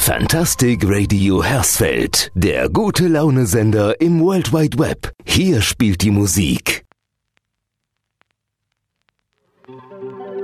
Fantastic Radio Hersfeld, der gute Laune-Sender im World Wide Web. Hier spielt die Musik.